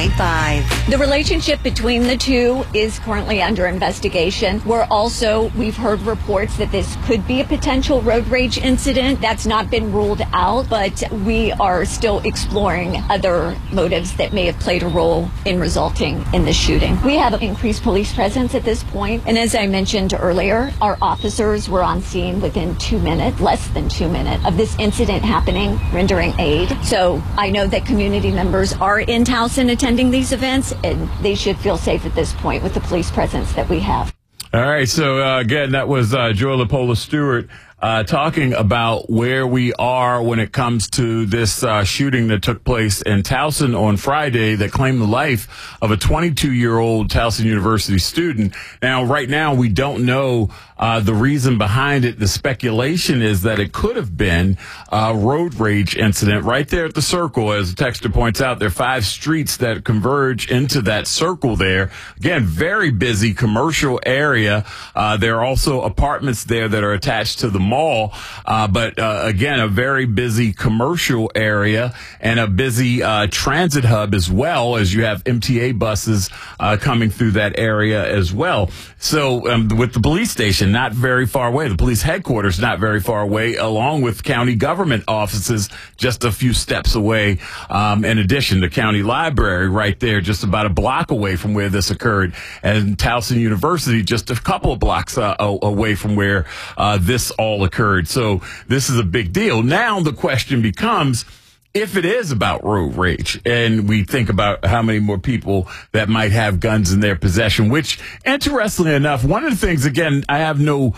101.5. The relationship between the two is currently under investigation. We've heard reports that this could be a potential road rage incident. That's not been ruled out, but we are still exploring other motives that may have played a role in resulting in the shooting. We have increased police presence at this point, and as I mentioned earlier, our officers were on scene within 2 minutes, less than 2 minutes, of this incident happening, rendering aid. So I know that community members are in Towson attending these events, and they should feel safe at this point with the police presence that we have. All right. So, again, that was Joy LaPola Stewart talking about where we are when it comes to this shooting that took place in Towson on Friday that claimed the life of a 22-year-old Towson University student. Now, right now, we don't know the reason behind it. The speculation is that it could have been a road rage incident right there at the circle. As the texter points out, there are 5 streets that converge into that circle there. Again, very busy commercial area. There are also apartments there that are attached to the mall, but again, a very busy commercial area and a busy transit hub as well, as you have MTA buses coming through that area as well. So with the police station not very far away, the police headquarters not very far away, along with county government offices just a few steps away. In addition, the county library right there, just about a block away from where this occurred, and Towson University just a couple of blocks away from where this all occurred. So this is a big deal. Now the question becomes, if it is about road rage, and we think about how many more people that might have guns in their possession, which, interestingly enough, one of the things, again, I have no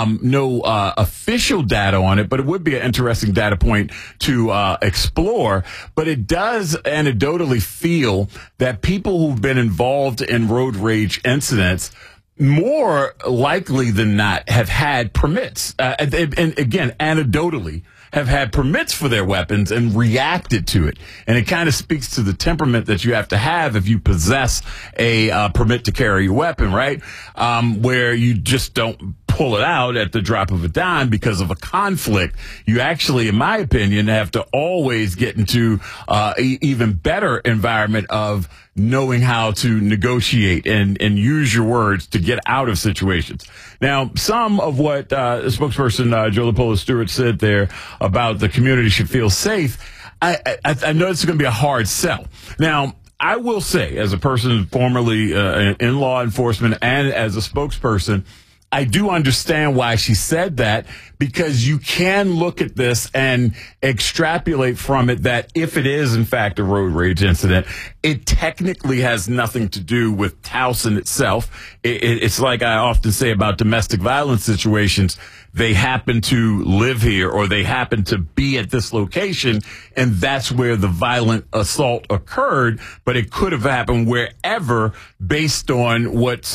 official data on it, but it would be an interesting data point to explore. But it does anecdotally feel that people who've been involved in road rage incidents more likely than not have had permits. And again, anecdotally, have had permits for their weapons and reacted to it. And it kind of speaks to the temperament that you have to have if you possess a permit to carry a weapon, right? Where you just don't pull it out at the drop of a dime because of a conflict. You actually, in my opinion, have to always get into even better environment of knowing how to negotiate and use your words to get out of situations. Now, some of what spokesperson Joy LaPola Stewart said there about the community should feel safe, I know it's going to be a hard sell. Now, I will say, as a person formerly in law enforcement and as a spokesperson, I do understand why she said that, because you can look at this and extrapolate from it that if it is, in fact, a road rage incident, it technically has nothing to do with Towson itself. It's like I often say about domestic violence situations. They happen to live here or they happen to be at this location, and that's where the violent assault occurred. But it could have happened wherever based on what's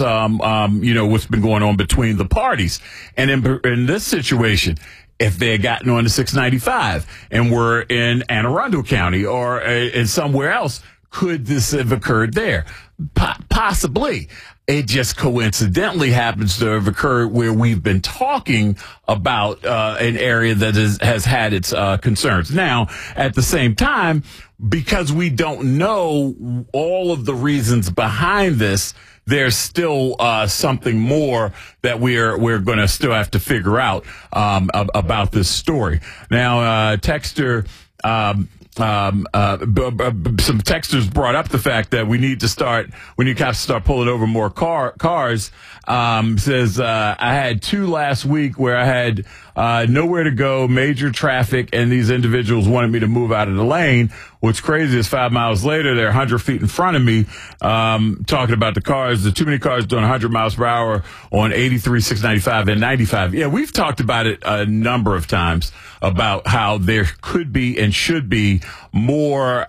been going on between the parties. And in this situation, if they had gotten on the 695 and were in Anne Arundel County or in somewhere else, could this have occurred there? Possibly. It just coincidentally happens to have occurred where we've been talking about an area that has had its concerns. Now, at the same time, because we don't know all of the reasons behind this, there's still something more that we're going to still have to figure out about this story. Now, texter. Some texters brought up the fact that we need cops to start pulling over more cars. Says, I had 2 last week where I had nowhere to go, major traffic, and these individuals wanted me to move out of the lane. What's crazy is 5 miles later, they're 100 feet in front of me, talking about the cars. There's too many cars doing 100 miles per hour on 83, 695, and 95. Yeah, we've talked about it a number of times about how there could be and should be more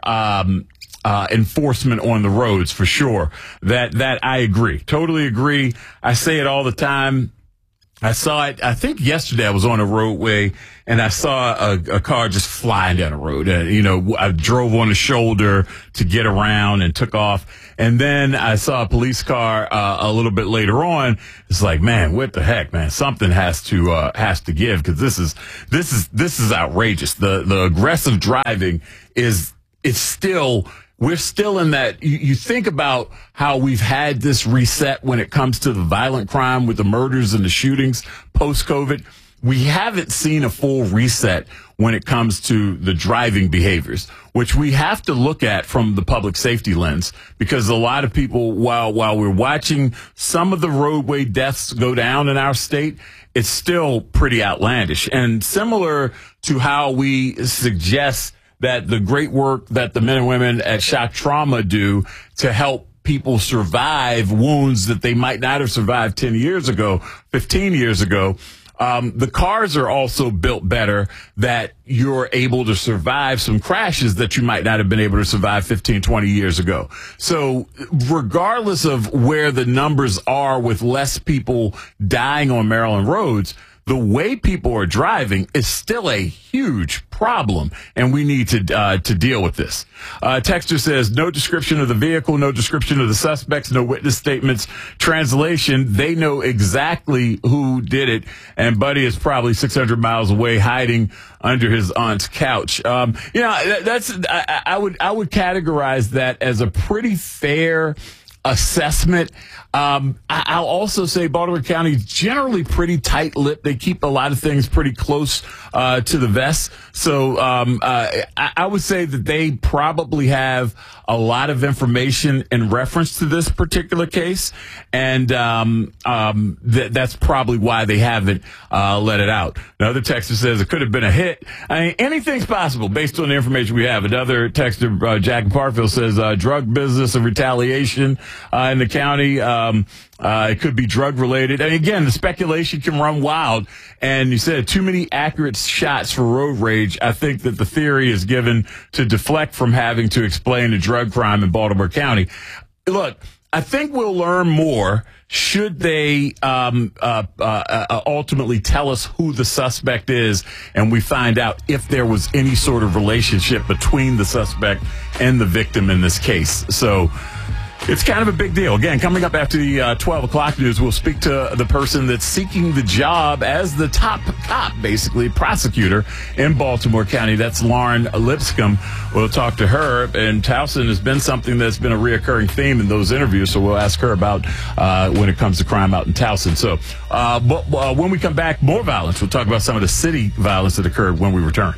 enforcement on the roads, for sure. That I agree. Totally agree. I say it all the time. I saw it, I think yesterday I was on a roadway and I saw a car just flying down the road. I drove on the shoulder to get around and took off. And then I saw a police car a little bit later on. It's like, man, what the heck, man? Something has to give, because this is outrageous. The aggressive driving is still we're still in that. You think about how we've had this reset when it comes to the violent crime with the murders and the shootings post-COVID. We haven't seen a full reset when it comes to the driving behaviors, which we have to look at from the public safety lens, because a lot of people, while we're watching some of the roadway deaths go down in our state, it's still pretty outlandish. And similar to how we suggest that the great work that the men and women at Shock Trauma do to help people survive wounds that they might not have survived 10 years ago, 15 years ago, the cars are also built better that you're able to survive some crashes that you might not have been able to survive 15, 20 years ago. So regardless of where the numbers are with less people dying on Maryland roads, the way people are driving is still a huge problem, and we need to deal with this. Texter says, no description of the vehicle, no description of the suspects, no witness statements. Translation, they know exactly who did it, and Buddy is probably 600 miles away hiding under his aunt's couch. I would categorize that as a pretty fair assessment. I'll also say Baltimore County is generally pretty tight-lipped. They keep a lot of things pretty close to the vest. So I would say that they probably have a lot of information in reference to this particular case, and that's probably why they haven't let it out. Another texter says it could have been a hit. I mean, anything's possible based on the information we have. Another texter, Jack in Parkville, says drug business and retaliation in the county. It could be drug related. And again, the speculation can run wild. And you said too many accurate shots for road rage. I think that the theory is given to deflect from having to explain the drug crime in Baltimore County. Look, I think we'll learn more should they ultimately tell us who the suspect is, and we find out if there was any sort of relationship between the suspect and the victim in this case. So it's kind of a big deal. Again, coming up after the 12 o'clock news, we'll speak to the person that's seeking the job as the top cop, basically, prosecutor in Baltimore County. That's Lauren Lipscomb. We'll talk to her. And Towson has been something that's been a reoccurring theme in those interviews, so we'll ask her about when it comes to crime out in Towson. So when we come back, more violence. We'll talk about some of the city violence that occurred when we return.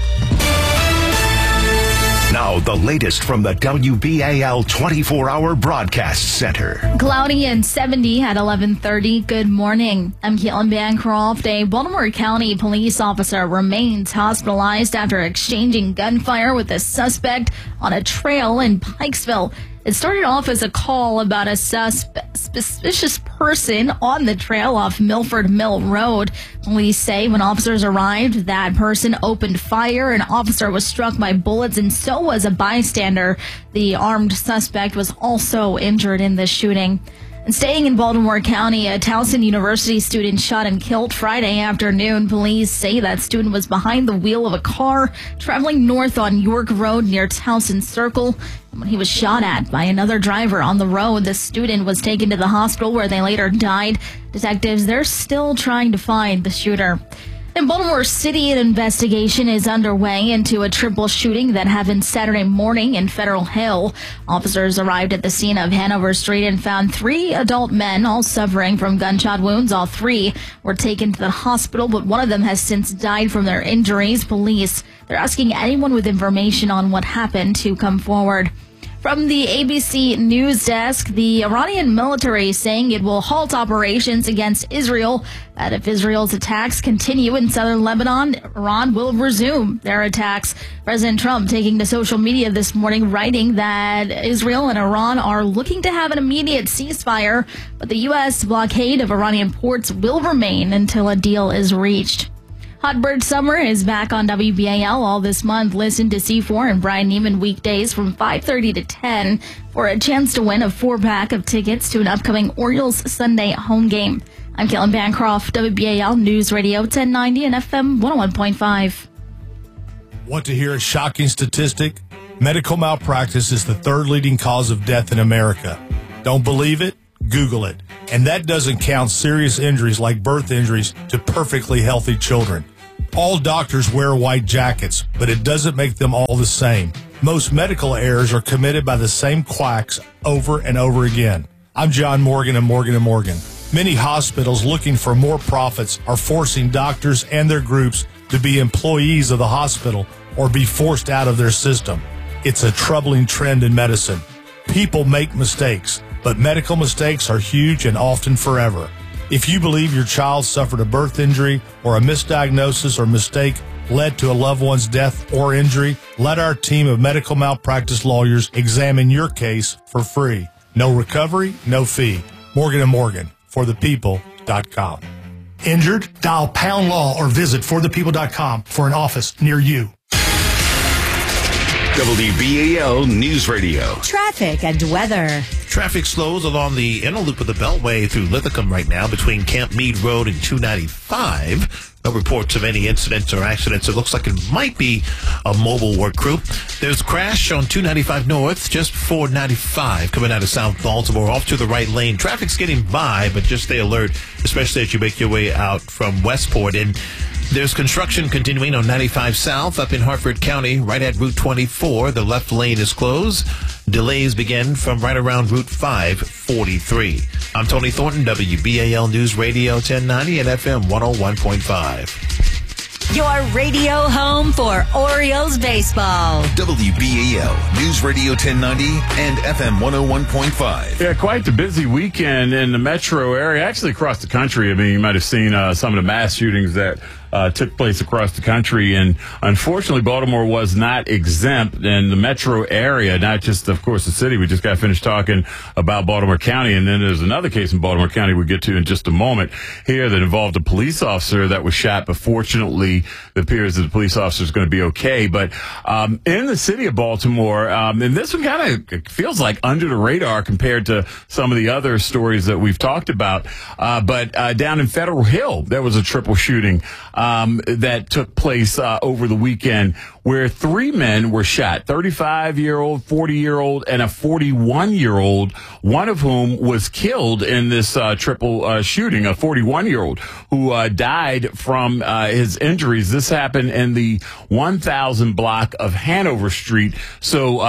Now, the latest from the WBAL 24-hour broadcast center. Cloudy and 70 at 11:30. Good morning. I'm Caitlin Bancroft. A Baltimore County police officer remains hospitalized after exchanging gunfire with a suspect on a trail in Pikesville. It started off as a call about a suspicious person on the trail off Milford Mill Road. Police say when officers arrived, that person opened fire. An officer was struck by bullets, and so was a bystander. The armed suspect was also injured in this shooting. And staying in Baltimore County, a Towson University student shot and killed Friday afternoon. Police say that student was behind the wheel of a car traveling north on York Road near Towson Circle. When he was shot at by another driver on the road, the student was taken to the hospital where they later died. Detectives, they're still trying to find the shooter. In Baltimore City, an investigation is underway into a triple shooting that happened Saturday morning in Federal Hill. Officers arrived at the scene of Hanover Street and found 3 adult men, all suffering from gunshot wounds. All 3 were taken to the hospital, but one of them has since died from their injuries. Police, they're asking anyone with information on what happened to come forward. From the ABC News Desk, the Iranian military is saying it will halt operations against Israel. That if Israel's attacks continue in southern Lebanon, Iran will resume their attacks. President Trump taking to social media this morning, writing that Israel and Iran are looking to have an immediate ceasefire, but the U.S. blockade of Iranian ports will remain until a deal is reached. Hot Bird Summer is back on WBAL all this month. Listen to C4 and Brian Neiman weekdays from 5:30 to 10 for a chance to win a 4-pack of tickets to an upcoming Orioles Sunday home game. I'm Caitlin Bancroft, WBAL News Radio 1090 and FM 101.5. Want to hear a shocking statistic? Medical malpractice is the 3rd leading cause of death in America. Don't believe it? Google it. And that doesn't count serious injuries like birth injuries to perfectly healthy children. All doctors wear white jackets, but it doesn't make them all the same. Most medical errors are committed by the same quacks over and over again. I'm John Morgan of Morgan & Morgan. Many hospitals looking for more profits are forcing doctors and their groups to be employees of the hospital or be forced out of their system. It's a troubling trend in medicine. People make mistakes, but medical mistakes are huge and often forever. If you believe your child suffered a birth injury or a misdiagnosis or mistake led to a loved one's death or injury, let our team of medical malpractice lawyers examine your case for free. No recovery, no fee. Morgan & Morgan, forthepeople.com. Injured? Dial pound law or visit forthepeople.com for an office near you. WBAL News Radio. Traffic and weather. Traffic slows along the inner loop of the Beltway through Linthicum right now between Camp Meade Road and 295. No reports of any incidents or accidents. It looks like it might be a mobile work crew. There's a crash on 295 North, just 495 coming out of South Baltimore, off to the right lane. Traffic's getting by, but just stay alert, especially as you make your way out from Westport. And there's construction continuing on 95 South up in Hartford County, right at Route 24. The left lane is closed. Delays begin from right around Route 543. I'm Tony Thornton, WBAL News Radio 1090 and FM 101.5. Your radio home for Orioles baseball. WBAL News Radio 1090 and FM 101.5. Yeah, quite the busy weekend in the metro area, actually across the country. I mean, you might have seen some of the mass shootings that took place across the country. And unfortunately, Baltimore was not exempt in the metro area, not just, of course, the city. We just got finished talking about Baltimore County. And then there's another case in Baltimore County we'll get to in just a moment here that involved a police officer that was shot. But fortunately, it appears that the police officer is going to be okay. But in the city of Baltimore, and this one kind of feels like under the radar compared to some of the other stories that we've talked about. But down in Federal Hill, there was a triple shooting that took place over the weekend where 3 men were shot, 35-year-old, 40-year-old, and a 41-year-old, one of whom was killed in this triple shooting, a 41-year-old who died from his injuries. This happened in the 1000 block of Hanover Street. So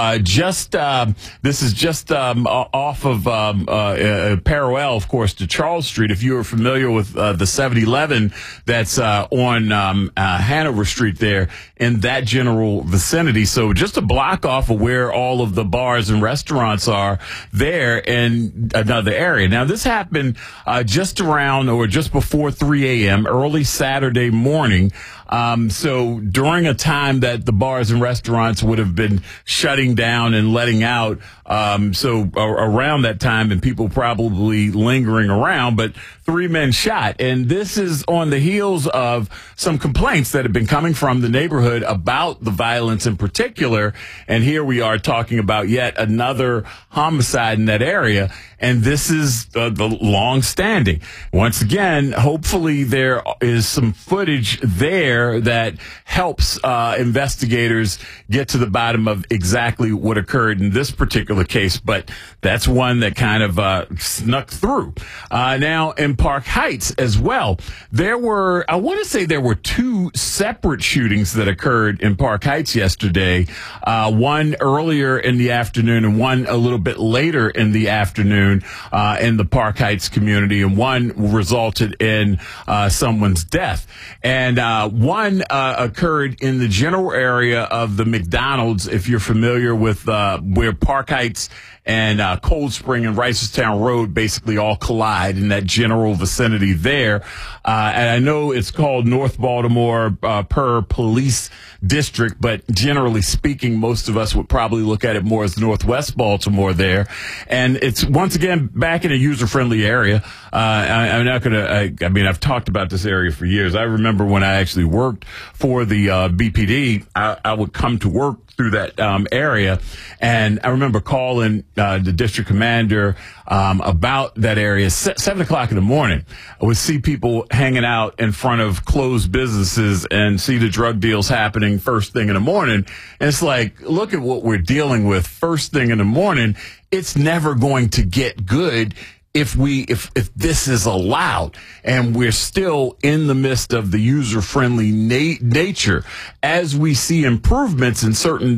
this is just off of parallel, of course, to Charles Street. If you are familiar with the 7-Eleven that's on Hanover Street there in that general vicinity. So just a block off of where all of the bars and restaurants are there in another area. Now, this happened just around or just before 3 a.m., early Saturday morning. So during a time that the bars and restaurants would have been shutting down and letting out, so around that time, and people probably lingering around, but 3 men shot. And this is on the heels of some complaints that have been coming from the neighborhood about the violence in particular. And here we are talking about yet another homicide in that area. And this is the long standing. Once again, hopefully there is some footage there that helps investigators get to the bottom of exactly what occurred in this particular case. But that's one that kind of snuck through. Now, in Park Heights as well, there were 2 separate shootings that occurred in Park Heights yesterday. One earlier in the afternoon and one a little bit later in the afternoon in the Park Heights community, and one resulted in someone's death. And one occurred in the general area of the McDonald's, if you're familiar with where Park Heights and Cold Spring and Ricerstown Road basically all collide in that general vicinity there. And I know it's called North Baltimore per police district, but generally speaking, most of us would probably look at it more as Northwest Baltimore there. And it's once again back in a user-friendly area. I'm not going to, I mean, I've talked about this area for years. I remember when I actually worked for the BPD, I would come to work through that area. And I remember calling the district commander about that area. 7 o'clock in the morning, I would see people hanging out in front of closed businesses and see the drug deals happening first thing in the morning. And it's like, look at what we're dealing with first thing in the morning. It's never going to get good if this is allowed and we're still in the midst of the user-friendly nature, as we see improvements in certain